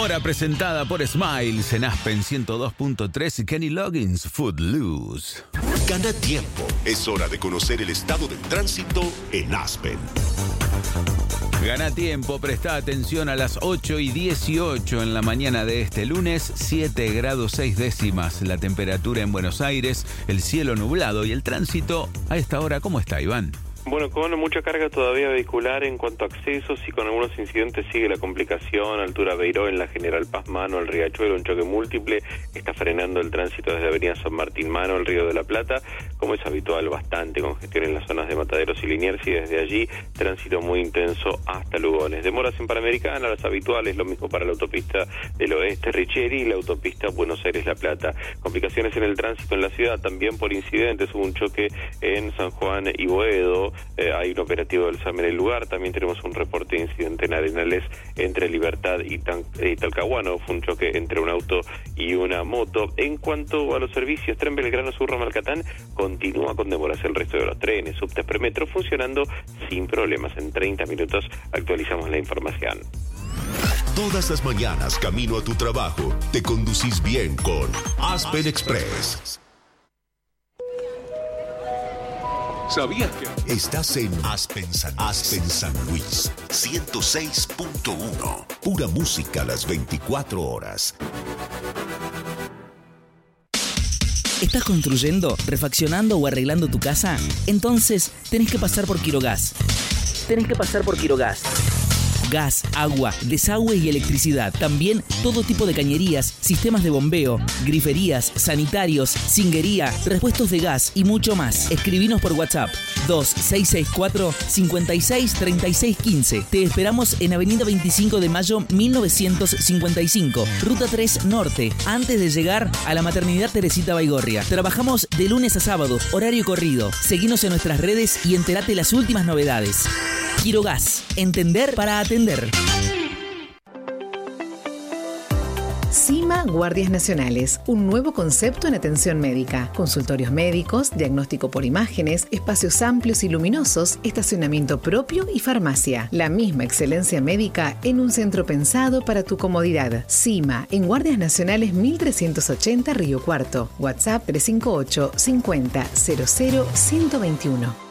Demora presentada por Smiles en Aspen 102.3 y Kenny Loggins, Footloose. Gana tiempo. Es hora de conocer el estado del tránsito en Aspen. Gana tiempo, presta atención a las 8:18 en la mañana de este lunes, 7 grados 6 décimas la temperatura en Buenos Aires, el cielo nublado y el tránsito a esta hora. ¿Cómo está, Iván? Bueno, con mucha carga todavía vehicular en cuanto a accesos y con algunos incidentes sigue la complicación, altura Beiró en la General Paz Mano, el Riachuelo, un choque múltiple que está frenando el tránsito desde Avenida San Martín Mano, el Río de la Plata, como es habitual, bastante congestión en las zonas de Mataderos y Liniers y desde allí tránsito muy intenso hasta Lugones. Demoras en Panamericana, las habituales, lo mismo para la autopista del Oeste Richeri y la autopista Buenos Aires-La Plata. Complicaciones en el tránsito en la ciudad, también por incidentes, hubo un choque en San Juan y Boedo. Hay un operativo del SAM en el lugar. También tenemos un reporte de incidente en Arenales entre Libertad y Talcahuano. Fue un choque entre un auto y una moto. En cuanto a los servicios, Tren Belgrano Sur Ramalcatán continúa con demoras. El resto de los trenes, subtes, premetro funcionando sin problemas. En 30 minutos actualizamos la información. Todas las mañanas camino a tu trabajo te conducís bien con Aspen Express. ¿Sabías que estás en Aspen San Luis 106.1? Pura música a las 24 horas. ¿Estás construyendo, refaccionando o arreglando tu casa? Entonces tenés que pasar por Quirogas. Gas, agua, desagüe y electricidad. También todo tipo de cañerías, sistemas de bombeo, griferías, sanitarios, cinguería, repuestos de gas y mucho más. Escribinos por WhatsApp 2664-563615. Te esperamos en Avenida 25 de Mayo 1955, Ruta 3 Norte, antes de llegar a la Maternidad Teresita Baigorria. Trabajamos de lunes a sábado, horario corrido. Seguinos en nuestras redes y entérate las últimas novedades. Quirogas, entender para atender. CIMA Guardias Nacionales, un nuevo concepto en atención médica. Consultorios médicos, diagnóstico por imágenes, espacios amplios y luminosos, estacionamiento propio y farmacia. La misma excelencia médica en un centro pensado para tu comodidad. CIMA, en Guardias Nacionales 1380 Río Cuarto. WhatsApp 358 50 00 121.